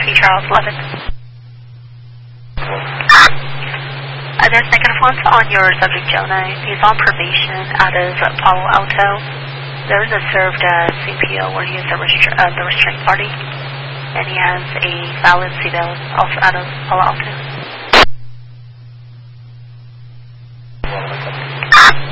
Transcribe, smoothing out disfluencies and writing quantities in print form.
Sea Charles 11. The second one on your subject, Jonah, he's on probation out of Palo Alto. There is a served CPO where he is the restraint party, and he has a valid CBL also out of Palo Alto.